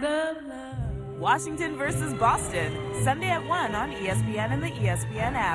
Washington versus Boston, Sunday at 1 on ESPN and the ESPN app.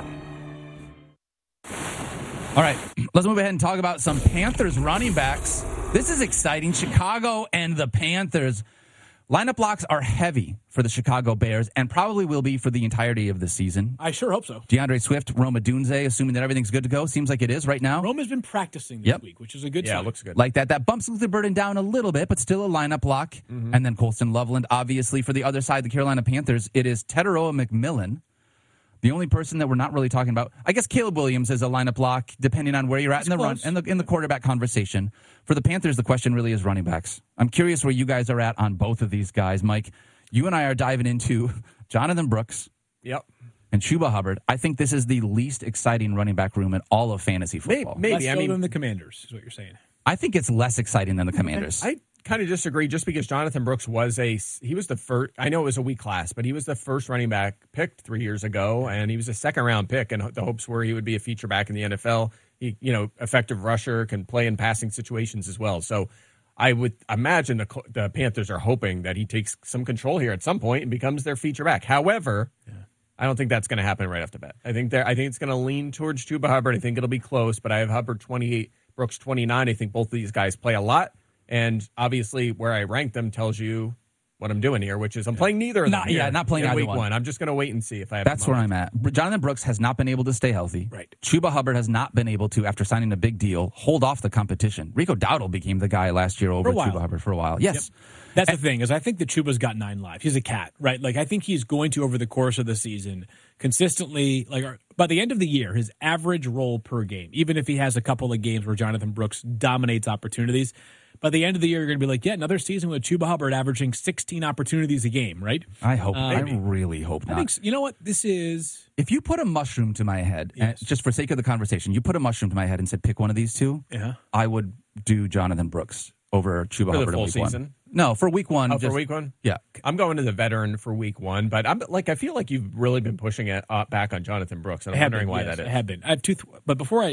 All right, let's move ahead and talk about some Panthers running backs. This is exciting. Chicago and the Panthers. Lineup blocks are heavy for the Chicago Bears and probably will be for the entirety of the season. I sure hope so. DeAndre Swift, Rome Odunze, assuming that everything's good to go. Seems like it is right now. Rome has been practicing this week, which is a good sign. Yeah, it looks good. Like that. That bumps Luther Burden down a little bit, but still a lineup block. Mm-hmm. And then Colston Loveland, obviously, for the other side, the Carolina Panthers, it is Teteroa McMillan. The only person that we're not really talking about, I guess Caleb Williams is a lineup block, depending on where you're at in the run and in the quarterback conversation. For the Panthers, the question really is running backs. I'm curious where you guys are at on both of these guys. Mike, you and I are diving into Jonathan Brooks. Yep. And Chuba Hubbard. I think this is the least exciting running back room in all of fantasy football. Maybe. Less so than the Commanders, is what you're saying. I think it's less exciting than the Commanders. I kind of disagree just because Jonathan Brooks was the first, I know it was a weak class, but he was the first running back picked 3 years ago, and he was a second-round pick, and the hopes were he would be a feature back in the NFL. He, effective rusher, can play in passing situations as well. So I would imagine the Panthers are hoping that he takes some control here at some point and becomes their feature back. However, I don't think that's going to happen right off the bat. I think it's going to lean towards Chuba Hubbard. I think it'll be close, but I have Hubbard 28, Brooks 29. I think both of these guys play a lot. And obviously, where I rank them tells you what I'm doing here, which is I'm playing neither of them. Not playing either week one. I'm just going to wait and see if I have. That's where I'm at. Jonathan Brooks has not been able to stay healthy. Right. Chuba Hubbard has not been able to, after signing a big deal, hold off the competition. Rico Dowdle became the guy last year over Chuba Hubbard for a while. Yes. Yep. That's the thing, is I think that Chuba's got 9 lives. He's a cat, right? Like, I think he's going to, over the course of the season, consistently, like, by the end of the year, his average role per game, even if he has a couple of games where Jonathan Brooks dominates opportunities, by the end of the year, you're going to be like, another season with Chuba Hubbard averaging 16 opportunities a game, right? I hope. I really hope not. I think, you know what? This is... If you put a mushroom to my head, and just for sake of the conversation, you put a mushroom to my head and said, pick one of these two, I would do Jonathan Brooks over Chuba Hubbard for the full week season? 1. No, for week 1. Oh, for week 1? Yeah. I'm going to the veteran for week 1, but I feel like you've really been pushing it back on Jonathan Brooks, and I'm wondering why that is. I have been. I have but before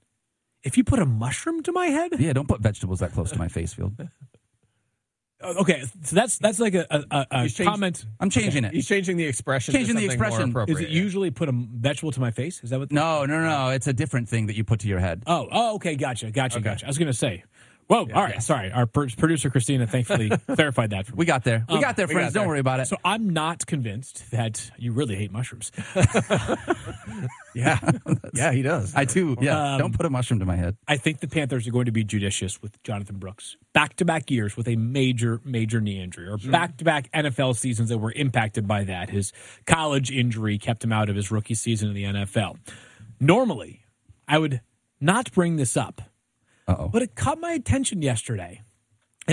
if you put a mushroom to my head? Yeah, don't put vegetables that close to my face, Field. Okay, so that's like a comment. I'm changing it. He's changing the expression. Changing the expression. Is it usually put a vegetable to my face? Is that what? No. It's a different thing that you put to your head. Oh, okay, gotcha. I was going to say. Whoa, all right, sorry. Our producer, Christina, thankfully clarified that for me. We got there. We got there, friends. Don't worry about it. So I'm not convinced that you really hate mushrooms. Yeah, he does. I too. Yeah, don't put a mushroom to my head. I think the Panthers are going to be judicious with Jonathan Brooks. Back-to-back years with a major knee injury, or back-to-back NFL seasons that were impacted by that. His college injury kept him out of his rookie season in the NFL. Normally, I would not bring this up. Uh-oh. But it caught my attention yesterday